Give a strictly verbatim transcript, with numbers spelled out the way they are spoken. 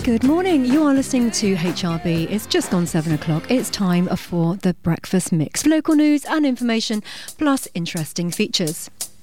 Good morning. You are listening to H R B. It's just gone seven o'clock. It's time for the Breakfast Mix. Local news and information, plus interesting features.